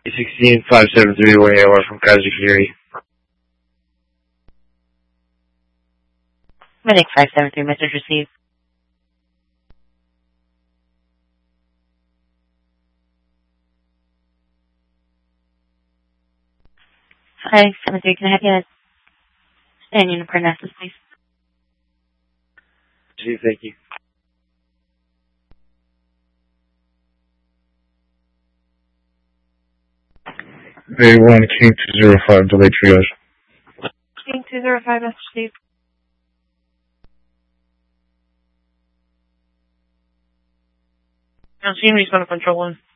16573 1AR from Kaiser Fury. Medic 573, message received. Hi, 73, can I have you stand unit prognosis, please? Thank you. A1 King 205, delayed triage. King 205, message received. Now, Senior's going to control 1.